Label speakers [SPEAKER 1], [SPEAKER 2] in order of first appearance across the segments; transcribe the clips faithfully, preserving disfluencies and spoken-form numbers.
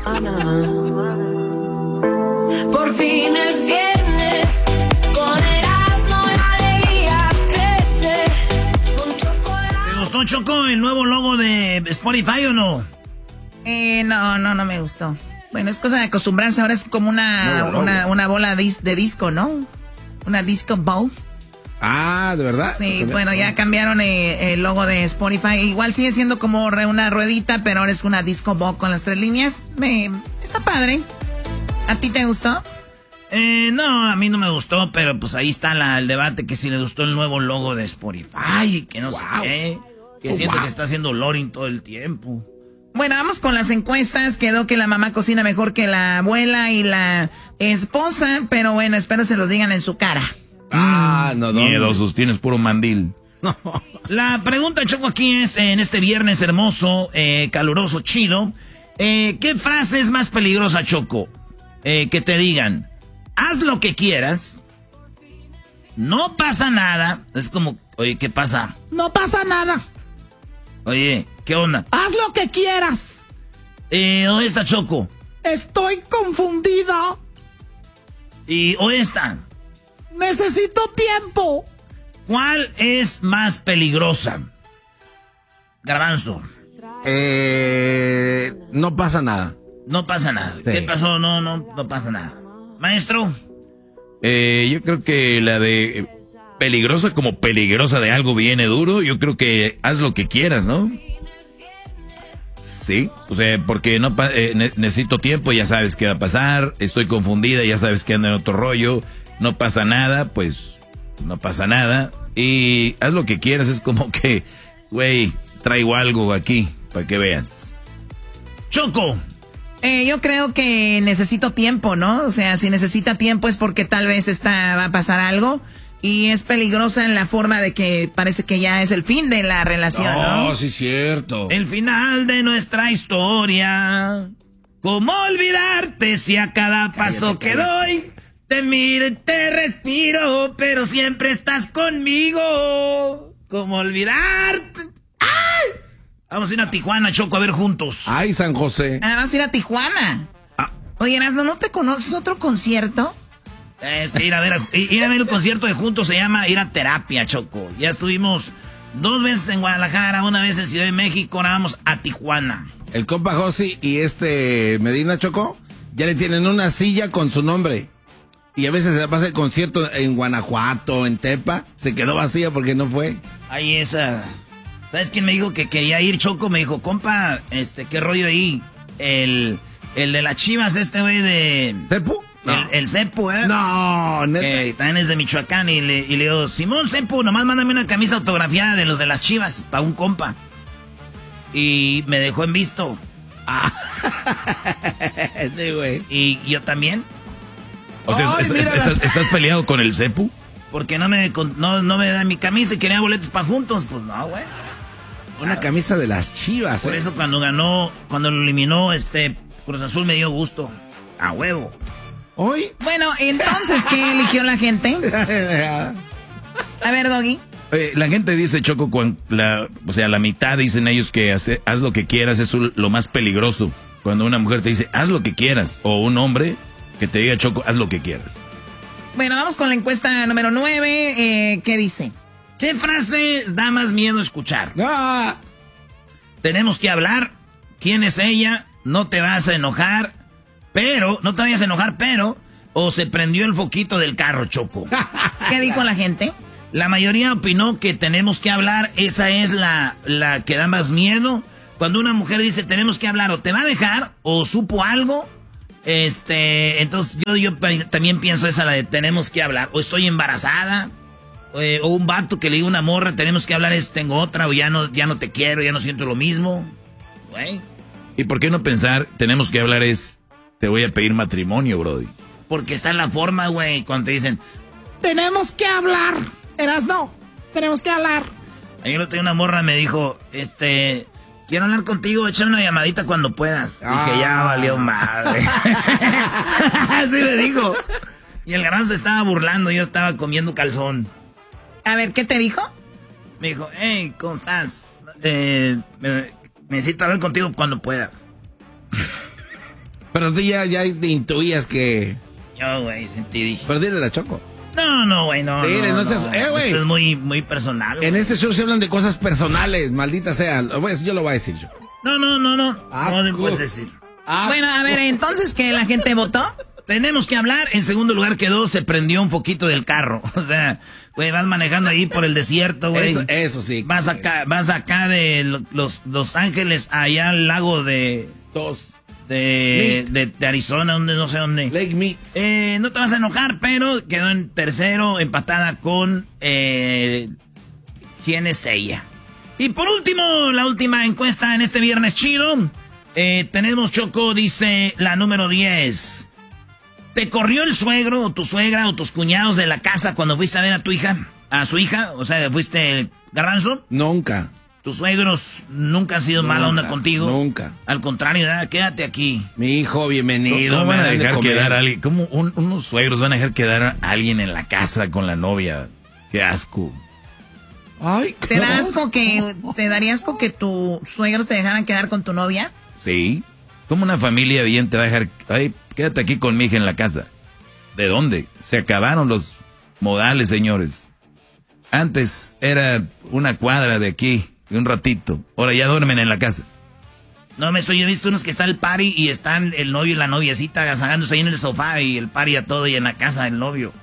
[SPEAKER 1] Por fin es viernes, con Erasmo la alegría crece, con chocolate.
[SPEAKER 2] ¿Te gustó, Choco, el nuevo logo de Spotify o no?
[SPEAKER 3] Eh, no, no, no me gustó. Bueno, es cosa de acostumbrarse, ahora es como una, no, una, una bola de, de disco, ¿no? Una disco ball.
[SPEAKER 4] Ah, ¿de verdad?
[SPEAKER 3] Sí, bueno, ya cambiaron eh, el logo de Spotify. Igual sigue siendo como una ruedita, pero ahora es una disco ball con las tres líneas. Me, está padre. ¿A ti te gustó?
[SPEAKER 2] Eh, no, a mí no me gustó, pero pues ahí está la, el debate que si le gustó el nuevo logo de Spotify, que no wow. sé qué. Que oh, siento wow. que está haciendo loading todo el tiempo.
[SPEAKER 3] Bueno, vamos con las encuestas. Quedó que la mamá cocina mejor que la abuela y la esposa, pero bueno, espero se los digan en su cara.
[SPEAKER 4] Ah, no, no.
[SPEAKER 5] Miedosos, tienes puro mandil.
[SPEAKER 2] No. La pregunta, Choco, aquí es, en este viernes hermoso, eh, caluroso, chido, eh, ¿qué frase es más peligrosa, Choco? Eh, que te digan, haz lo que quieras, no pasa nada. Es como, oye, ¿qué pasa?
[SPEAKER 3] No pasa nada.
[SPEAKER 2] Oye, ¿qué onda?
[SPEAKER 3] Haz lo que quieras.
[SPEAKER 2] Eh, ¿dónde está, Choco?
[SPEAKER 3] Estoy confundida.
[SPEAKER 2] ¿Y dónde está?
[SPEAKER 3] Necesito tiempo.
[SPEAKER 2] ¿Cuál es más peligrosa? Garbanzo.
[SPEAKER 4] Eh, no pasa nada.
[SPEAKER 2] No pasa nada. Sí. ¿Qué pasó? No, no, no pasa nada. Maestro.
[SPEAKER 5] Eh, yo creo que la de peligrosa como peligrosa de algo viene duro. Yo creo que haz lo que quieras, ¿no? Sí. O sea, porque no eh, ne- necesito tiempo, ya sabes qué va a pasar. Estoy confundida, ya sabes que ando en otro rollo. No pasa nada, pues no pasa nada. Y haz lo que quieras, es como que, güey, traigo algo aquí para que veas.
[SPEAKER 2] Choco.
[SPEAKER 3] Eh, yo creo que necesito tiempo, ¿no? O sea, si necesita tiempo es porque tal vez está, va a pasar algo. Y es peligrosa en la forma de que parece que ya es el fin de la relación, ¿no?
[SPEAKER 4] No, sí es cierto.
[SPEAKER 2] El final de nuestra historia. ¿Cómo olvidarte si a cada paso cállate, cállate. que doy te miro y te respiro, pero siempre estás conmigo? ¿Cómo olvidarte? ¡Ay! Vamos a ir a Tijuana, Choco, a ver juntos.
[SPEAKER 4] Ay, San José.
[SPEAKER 3] Ah, vamos a ir a Tijuana. Ah. Oye, Erasmo, ¿no te conoces otro concierto?
[SPEAKER 2] Es que ir a ver, ir a ver el concierto de juntos se llama ir a terapia, Choco. Ya estuvimos dos veces en Guadalajara, una vez en Ciudad de México, ahora vamos a Tijuana.
[SPEAKER 4] El compa Josi y este Medina, Choco, ya le tienen una silla con su nombre. Y a veces se la pasa el concierto en Guanajuato, en Tepa. Se quedó vacía porque no fue.
[SPEAKER 2] Ahí esa. ¿Sabes quién me dijo que quería ir, Choco? Me dijo, compa, este, ¿qué rollo ahí? El, el de las Chivas, este güey de...
[SPEAKER 4] ¿Cepu? No.
[SPEAKER 2] El, el Cepu, ¿eh?
[SPEAKER 4] No, neta.
[SPEAKER 2] Que también es de Michoacán. Y le, y le digo, Simón Cepu, nomás mándame una camisa autografiada de los de las Chivas, para un compa. Y me dejó en visto.
[SPEAKER 4] Ah. Sí, güey.
[SPEAKER 2] Y yo también.
[SPEAKER 5] O sea, Ay, es, es, estás, ¿estás peleado con el Cepu?
[SPEAKER 2] Porque no me, no, no me da mi camisa y quería boletos para juntos. Pues no, güey.
[SPEAKER 4] Una camisa de las Chivas,
[SPEAKER 2] Por
[SPEAKER 4] eh.
[SPEAKER 2] eso cuando ganó, cuando lo eliminó este Cruz Azul me dio gusto. A huevo.
[SPEAKER 4] ¿Hoy?
[SPEAKER 3] Bueno, entonces, ¿qué eligió la gente? A ver, Doggy.
[SPEAKER 5] Eh, la gente dice, Choco, cuando la, o sea, la mitad dicen ellos que hace, haz lo que quieras, es lo más peligroso. Cuando una mujer te dice, haz lo que quieras, o un hombre que te diga, Choco, haz lo que quieras.
[SPEAKER 3] Bueno, vamos con la encuesta número nueve. Eh, ¿Qué dice?
[SPEAKER 2] ¿Qué frase da más miedo escuchar?
[SPEAKER 4] Ah.
[SPEAKER 2] Tenemos que hablar. ¿Quién es ella? No te vas a enojar. Pero, no te vayas a enojar, pero... O se prendió el foquito del carro, Choco.
[SPEAKER 3] ¿Qué dijo la gente?
[SPEAKER 2] La mayoría opinó que tenemos que hablar. Esa es la, la que da más miedo. Cuando una mujer dice tenemos que hablar, o te va a dejar, o supo algo. Este, entonces yo, yo también pienso esa, la de tenemos que hablar. O estoy embarazada. Eh, o un vato que le diga a una morra, tenemos que hablar, es tengo otra, o ya no, ya no te quiero, ya no siento lo mismo. Güey.
[SPEAKER 5] ¿Y por qué no pensar, tenemos que hablar es, te voy a pedir matrimonio, brody?
[SPEAKER 2] Porque está en la forma, güey, cuando te dicen,
[SPEAKER 3] tenemos que hablar. Erasno, tenemos que hablar.
[SPEAKER 2] Ayer no tenía una morra, me dijo, este, quiero hablar contigo, échame una llamadita cuando puedas. Ah. Dije, ya valió madre. Así me dijo. Y el garbanzo se estaba burlando, yo estaba comiendo calzón.
[SPEAKER 3] A ver, ¿qué te dijo?
[SPEAKER 2] Me dijo, hey, ¿cómo estás? Eh, me, necesito hablar contigo cuando puedas.
[SPEAKER 4] Pero tú ya, ya intuías que...
[SPEAKER 2] Yo, güey, sentí, dije.
[SPEAKER 4] Pero dile la Choco.
[SPEAKER 2] No, no, güey, no.
[SPEAKER 4] Dile, no,
[SPEAKER 2] no,
[SPEAKER 4] no seas...
[SPEAKER 2] no.
[SPEAKER 4] Eh, güey.
[SPEAKER 2] Esto es muy, muy personal, güey.
[SPEAKER 4] En este show se hablan de cosas personales, maldita sea. Yo lo voy a decir yo.
[SPEAKER 2] No, no, no, no.
[SPEAKER 4] Ah,
[SPEAKER 2] no le
[SPEAKER 4] cool.
[SPEAKER 2] puedes decir.
[SPEAKER 4] Ah,
[SPEAKER 3] Bueno, a ver, entonces, ¿que la gente votó?
[SPEAKER 2] Tenemos que hablar. En segundo lugar quedó, se prendió un poquito del carro. O sea, güey, vas manejando ahí por el desierto, güey.
[SPEAKER 4] Eso, eso sí.
[SPEAKER 2] Vas acá, vas acá de lo- los, Los Ángeles, allá al lago de...
[SPEAKER 4] Dos.
[SPEAKER 2] De, de, de Arizona, donde no sé dónde.
[SPEAKER 4] Lake Meat.
[SPEAKER 2] Eh, no te vas a enojar, pero quedó en tercero, empatada con... Eh, ¿Quién es ella? Y por último, la última encuesta en este viernes chido. Eh, tenemos, Choco, dice la número diez. ¿Te corrió el suegro o tu suegra o tus cuñados de la casa cuando fuiste a ver a tu hija? ¿A su hija? O sea, ¿fuiste Garbanzo?
[SPEAKER 4] Nunca.
[SPEAKER 2] ¿Tus suegros nunca han sido
[SPEAKER 4] Nunca,
[SPEAKER 2] mala onda contigo?
[SPEAKER 4] nunca.
[SPEAKER 2] Al contrario, ¿verdad? Quédate aquí.
[SPEAKER 4] Mi hijo, bienvenido.
[SPEAKER 5] ¿Cómo van a
[SPEAKER 4] me dan de
[SPEAKER 5] dejar
[SPEAKER 4] comer.
[SPEAKER 5] quedar a alguien? ¿Cómo un- unos suegros van a dejar quedar a alguien en la casa con la novia? Qué asco.
[SPEAKER 4] Ay,
[SPEAKER 3] ¿Te da asco que, te daría asco que tus suegros te dejaran quedar con tu novia?
[SPEAKER 5] Sí. ¿Cómo una familia bien te va a dejar? Ay, quédate aquí con mi hija en la casa. ¿De dónde? Se acabaron los modales, señores. Antes era una cuadra de aquí y un ratito. Ahora ya duermen en la casa.
[SPEAKER 2] No, me estoy, yo he visto unos que está el party y están el novio y la noviecita agasajándose ahí en el sofá y el party a todo y en la casa del novio.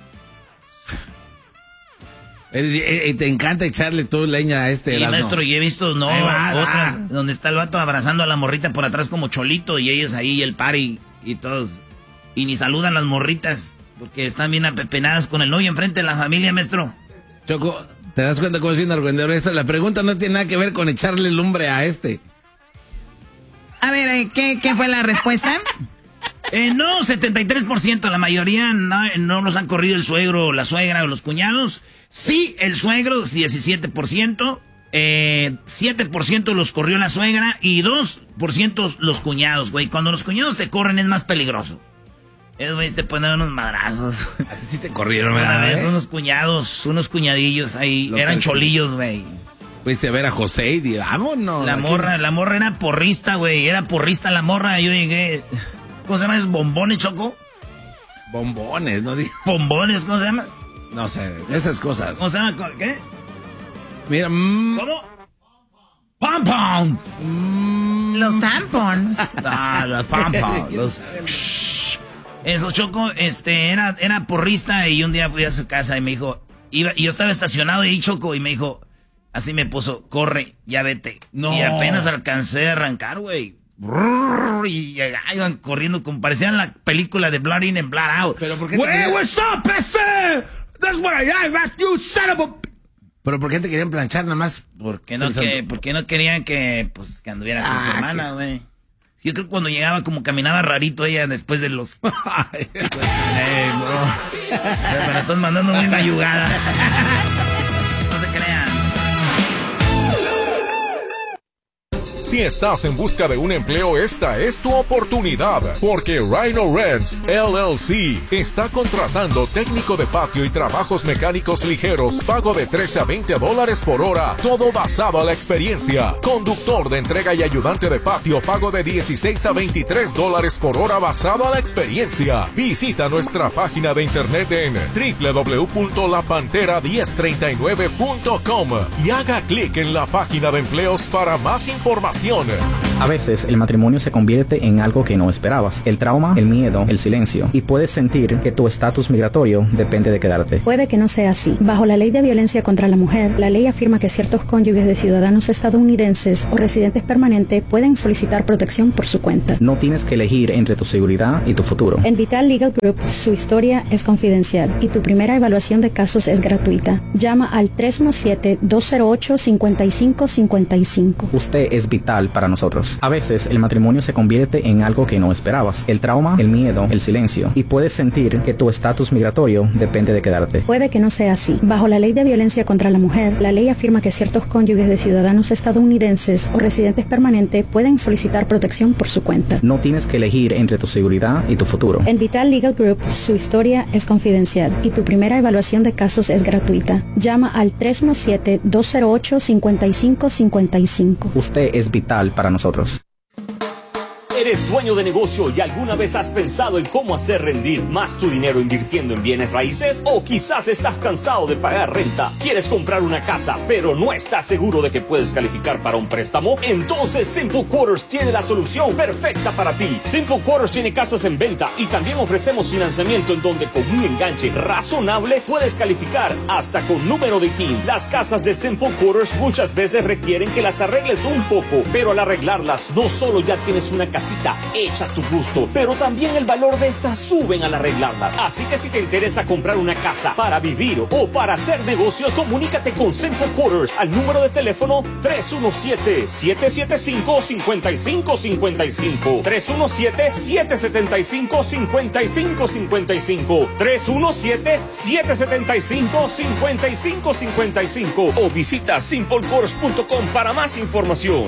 [SPEAKER 4] Eres- eh, eh, te encanta echarle tu leña a este
[SPEAKER 2] Y
[SPEAKER 4] Erasmo.
[SPEAKER 2] maestro, y he visto, no,
[SPEAKER 4] Ahí va,
[SPEAKER 2] otras,
[SPEAKER 4] va.
[SPEAKER 2] donde está el vato abrazando a la morrita por atrás como cholito y ellos ahí, el party y todos. Y ni saludan las morritas porque están bien apepenadas con el novio enfrente de la familia, maestro.
[SPEAKER 4] Choco, ¿te das cuenta cómo es bien argüendero esto? La pregunta no tiene nada que ver con echarle lumbre a este.
[SPEAKER 3] A ver, eh, ¿qué, qué fue la respuesta?
[SPEAKER 2] Eh, no, setenta y tres por ciento, la mayoría no, no los han corrido el suegro, la suegra o los cuñados. Sí, el suegro, diecisiete por ciento. Eh, siete por ciento los corrió la suegra y dos por ciento los cuñados, güey. Cuando los cuñados te corren es más peligroso. Es, güey, te ponen unos madrazos.
[SPEAKER 4] A ti sí te corrieron,
[SPEAKER 2] Una
[SPEAKER 4] ¿verdad?
[SPEAKER 2] vez
[SPEAKER 4] eh?
[SPEAKER 2] unos cuñados, unos cuñadillos ahí,
[SPEAKER 4] Lo
[SPEAKER 2] eran
[SPEAKER 4] que sí.
[SPEAKER 2] cholillos, güey.
[SPEAKER 4] Fuiste a ver a José y di, vámonos.
[SPEAKER 2] La
[SPEAKER 4] aquí.
[SPEAKER 2] morra, la morra era porrista, güey. Era porrista la morra. Yo llegué. ¿Cómo se llama? ¿Es bombones, Choco?
[SPEAKER 4] Bombones, no digo.
[SPEAKER 2] Bombones, ¿cómo se llama?
[SPEAKER 4] No sé, esas cosas.
[SPEAKER 2] ¿Cómo se llama? ¿Qué?
[SPEAKER 4] Mira, mm,
[SPEAKER 2] ¿Cómo? ¡Pom pom!
[SPEAKER 3] Los tampons.
[SPEAKER 2] Ah, los pom pom. Los... Shh. Eso, Choco, este, era, era porrista y un día fui a su casa y me dijo, iba, y yo estaba estacionado ahí, Choco, y me dijo, así me puso, corre, ya vete.
[SPEAKER 4] No.
[SPEAKER 2] Y apenas alcancé a arrancar, güey. Brrr, Y allá iban corriendo como parecían la película de Blood In and Blood Out.
[SPEAKER 4] Pero ¿por qué te
[SPEAKER 2] Güey,
[SPEAKER 4] querían-
[SPEAKER 2] what's up, ese? That's what I have, you son of a...
[SPEAKER 4] pero ¿por qué te querían planchar nada más?
[SPEAKER 2] ¿Por qué no,
[SPEAKER 4] Pensando-
[SPEAKER 2] que, ¿por qué no querían que, pues, que anduviera con su
[SPEAKER 4] Ah,
[SPEAKER 2] hermana, güey? Yo creo que cuando llegaba como caminaba rarito ella después de los...
[SPEAKER 4] Ay,
[SPEAKER 2] Eh, bro. Me la estás mandando muy mayugada. No se crean.
[SPEAKER 6] Si estás en busca de un empleo, esta es tu oportunidad, porque Rhino Rents L L C está contratando técnico de patio y trabajos mecánicos ligeros, pago de trece a veinte dólares por hora, todo basado a la experiencia. Conductor de entrega y ayudante de patio, pago de dieciséis a veintitrés dólares por hora basado a la experiencia. Visita nuestra página de internet en w w w punto la pantera diez treinta y nueve punto com y haga clic en la página de empleos para más información.
[SPEAKER 7] A veces el matrimonio se convierte en algo que no esperabas. El trauma, el miedo, el silencio. Y puedes sentir que tu estatus migratorio depende de quedarte.
[SPEAKER 8] Puede que no sea así. Bajo la ley de violencia contra la mujer, la ley afirma que ciertos cónyuges de ciudadanos estadounidenses o residentes permanentes pueden solicitar protección por su cuenta.
[SPEAKER 7] No tienes que elegir entre tu seguridad y tu futuro.
[SPEAKER 8] En Vital Legal Group, su historia es confidencial y tu primera evaluación de casos es gratuita. Llama al tres uno siete, dos cero ocho, cinco cinco cinco cinco.
[SPEAKER 7] Usted es vital para nosotros. A veces el matrimonio se convierte en algo que no esperabas. El trauma, el miedo, el silencio. Y puedes sentir que tu estatus migratorio depende de quedarte.
[SPEAKER 8] Puede que no sea así. Bajo la ley de violencia contra la mujer, la ley afirma que ciertos cónyuges de ciudadanos estadounidenses o residentes permanentes pueden solicitar protección por su cuenta.
[SPEAKER 7] No tienes que elegir entre tu seguridad y tu futuro.
[SPEAKER 8] En Vital Legal Group, su historia es confidencial y tu primera evaluación de casos es gratuita. Llama al tres uno siete, dos cero ocho, cinco cinco cinco cinco.
[SPEAKER 7] Usted es vital para nosotros.
[SPEAKER 9] ¿Eres dueño de negocio y alguna vez has pensado en cómo hacer rendir más tu dinero invirtiendo en bienes raíces? ¿O quizás estás cansado de pagar renta? ¿Quieres comprar una casa pero no estás seguro de que puedes calificar para un préstamo? Entonces Simple Quarters tiene la solución perfecta para ti. Simple Quarters tiene casas en venta y también ofrecemos financiamiento en donde con un enganche razonable puedes calificar hasta con número de I T I N. Las casas de Simple Quarters muchas veces requieren que las arregles un poco, pero al arreglarlas no solo ya tienes una casita hecha a tu gusto, pero también el valor de estas suben al arreglarlas. Así que si te interesa comprar una casa para vivir o para hacer negocios, comunícate con Simple Quarters al número de teléfono tres uno siete, siete siete cinco, cinco cinco cinco cinco, tres uno siete, siete siete cinco, cinco cinco cinco cinco, tres uno siete, siete siete cinco, cinco cinco cinco cinco o visita simple quarters punto com para más información.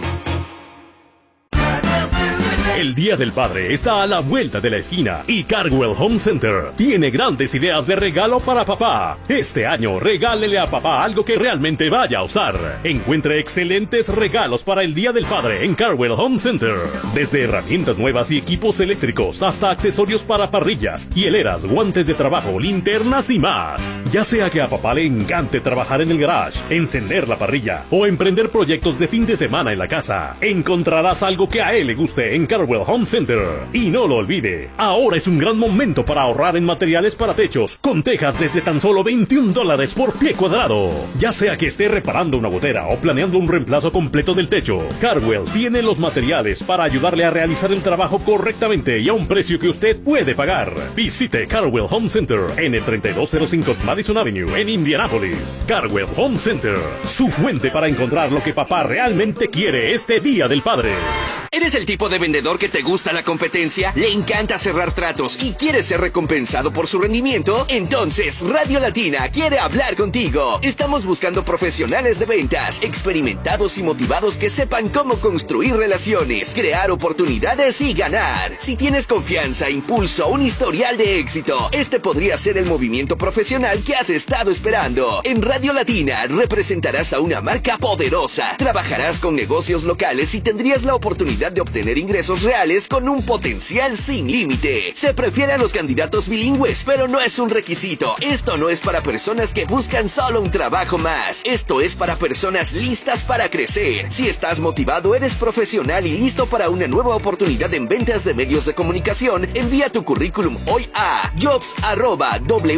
[SPEAKER 10] El Día del Padre está a la vuelta de la esquina y Cardwell Home Center tiene grandes ideas de regalo para papá. Este año regálele a papá algo que realmente vaya a usar. Encuentre excelentes regalos para el Día del Padre en Cardwell Home Center. Desde herramientas nuevas y equipos eléctricos hasta accesorios para parrillas, hieleras, guantes de trabajo, linternas y más. Ya sea que a papá le encante trabajar en el garage, encender la parrilla o emprender proyectos de fin de semana en la casa, encontrarás algo que a él le guste en Cardwell Home Center. Y no lo olvide, ahora es un gran momento para ahorrar en materiales para techos, con tejas desde tan solo veintiún dólares por pie cuadrado. Ya sea que esté reparando una gotera o planeando un reemplazo completo del techo, Cardwell tiene los materiales para ayudarle a realizar el trabajo correctamente y a un precio que usted puede pagar. Visite Cardwell Home Center en el treinta y dos cero cinco Madison Avenue en Indianapolis. Cardwell Home Center, su fuente para encontrar lo que papá realmente quiere este Día del Padre.
[SPEAKER 11] ¿Eres el tipo de vendedor que te gusta la competencia? ¿Le encanta cerrar tratos y quiere ser recompensado por su rendimiento? Entonces, Radio Latina quiere hablar contigo. Estamos buscando profesionales de ventas, experimentados y motivados que sepan cómo construir relaciones, crear oportunidades y ganar. Si tienes confianza, impulso, un historial de éxito, este podría ser el movimiento profesional que has estado esperando. En Radio Latina representarás a una marca poderosa, trabajarás con negocios locales y tendrías la oportunidad de obtener ingresos reales con un potencial sin límite. Se prefiere a los candidatos bilingües, pero no es un requisito. Esto no es para personas que buscan solo un trabajo más. Esto es para personas listas para crecer. Si estás motivado, eres profesional y listo para una nueva oportunidad en ventas de medios de comunicación, envía tu currículum hoy a jobs arroba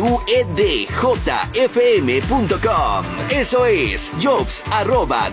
[SPEAKER 11] wedjfm punto com. Eso es jobs arroba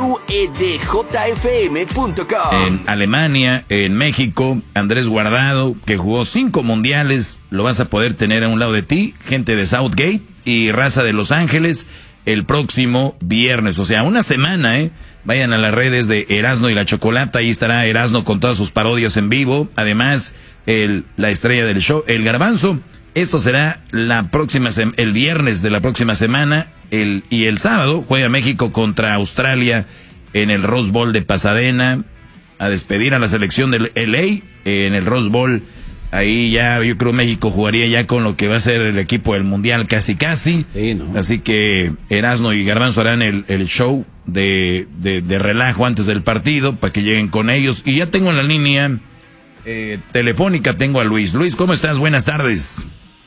[SPEAKER 11] wedjfm punto com.
[SPEAKER 5] En Alemania, en México, Andrés Guardado, que jugó cinco mundiales, lo vas a poder tener a un lado de ti, gente de Southgate y raza de Los Ángeles, el próximo viernes, o sea, una semana, ¿eh? Vayan a las redes de Erasno y la Chocolata, ahí estará Erasno con todas sus parodias en vivo, además, el, la estrella del show, el Garbanzo. Esto será la próxima el viernes de la próxima semana, el, y el sábado juega México contra Australia en el Rose Bowl de Pasadena, a despedir a la selección del L A en el Rose Bowl. Ahí ya, yo creo México jugaría ya con lo que va a ser el equipo del Mundial casi casi. Sí, ¿no? Así que Erasno y Garbanzo harán el, el show de, de, de relajo antes del partido para que lleguen con ellos. Y ya tengo en la línea eh, telefónica, tengo a Luis. Luis, ¿cómo estás? Buenas tardes.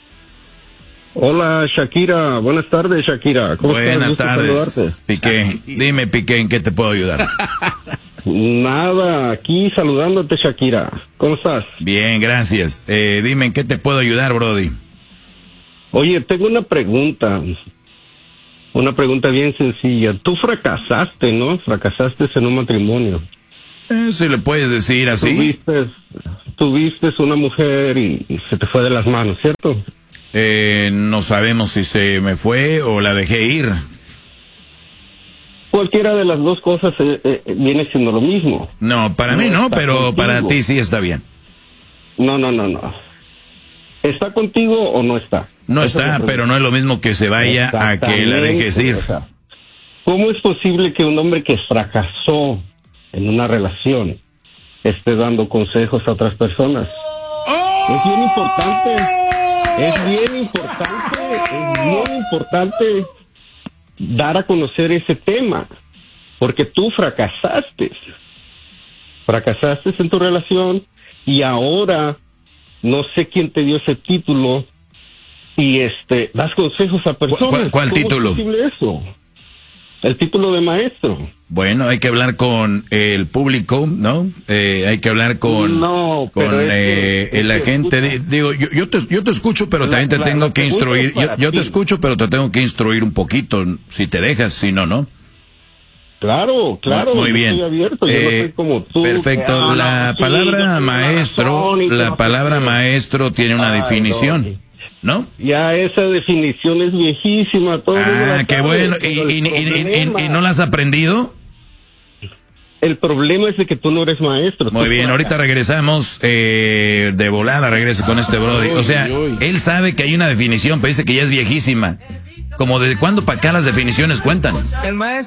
[SPEAKER 12] Hola, Shakira. Buenas tardes, Shakira. ¿Cómo
[SPEAKER 5] Buenas
[SPEAKER 12] estás?
[SPEAKER 5] tardes, Piqué. Shakira. Dime, Piqué, ¿en qué te puedo ayudar?
[SPEAKER 12] Nada, aquí saludándote, Shakira. ¿Cómo estás?
[SPEAKER 5] Bien, gracias. Eh, dime, ¿en qué te puedo ayudar, Brody?
[SPEAKER 12] Oye, tengo una pregunta. Una pregunta bien sencilla. Tú fracasaste, ¿no? Fracasaste en un matrimonio.
[SPEAKER 5] Eh, si le puedes decir así.
[SPEAKER 12] Tuviste, tuviste una mujer y, y se te fue de las manos, ¿cierto?
[SPEAKER 5] Eh, no sabemos si se me fue o la dejé ir.
[SPEAKER 12] Cualquiera de las dos cosas eh, eh, viene siendo lo mismo.
[SPEAKER 5] No, para no mí no, pero contigo. Para ti sí está bien.
[SPEAKER 12] No, no, no, no. ¿Está contigo o no está?
[SPEAKER 5] No Esa está, pero no es lo mismo que se vaya a que la dejes ir.
[SPEAKER 12] O sea, ¿cómo es posible que un hombre que fracasó en una relación esté dando consejos a otras personas? ¡Oh! Es bien importante, es bien importante, es bien importante dar a conocer ese tema, porque tú fracasaste. fracasaste en tu relación y ahora no sé quién te dio ese título y este das consejos a personas.
[SPEAKER 5] ¿Cuál, cuál
[SPEAKER 12] ¿Cómo
[SPEAKER 5] título?
[SPEAKER 12] es posible eso? El título de maestro.
[SPEAKER 5] Bueno, hay que hablar con el público, ¿no? Eh, hay que hablar con,
[SPEAKER 12] no,
[SPEAKER 5] con
[SPEAKER 12] es
[SPEAKER 5] eh,
[SPEAKER 12] que,
[SPEAKER 5] el
[SPEAKER 12] es que
[SPEAKER 5] agente. De, digo, yo, yo, te, yo te escucho, pero
[SPEAKER 12] la,
[SPEAKER 5] también te
[SPEAKER 12] la,
[SPEAKER 5] tengo
[SPEAKER 12] la
[SPEAKER 5] que instruir. Yo, yo te
[SPEAKER 12] ti.
[SPEAKER 5] escucho, pero te tengo que instruir un poquito, si te dejas, si no, ¿no?
[SPEAKER 12] Claro, claro.
[SPEAKER 5] Muy bien.
[SPEAKER 12] Estoy abierto, yo
[SPEAKER 5] eh,
[SPEAKER 12] no soy como tú,
[SPEAKER 5] perfecto.
[SPEAKER 12] que, ah,
[SPEAKER 5] la
[SPEAKER 12] no,
[SPEAKER 5] palabra
[SPEAKER 12] sí,
[SPEAKER 5] maestro, la
[SPEAKER 12] no
[SPEAKER 5] palabra maestro tiene una
[SPEAKER 12] Ay,
[SPEAKER 5] definición, ¿no?
[SPEAKER 12] ¿no? Ya esa definición es viejísima. Todo
[SPEAKER 5] Ah, qué bueno. ¿Y, y, y, y, y no la has aprendido?
[SPEAKER 12] El problema es de que tú no eres maestro.
[SPEAKER 5] Muy bien, ahorita regresamos eh, de volada, regreso con este brody. O sea, él sabe que hay una definición, pero dice que ya es viejísima. Como de cuándo para acá las definiciones cuentan.
[SPEAKER 13] El maestro.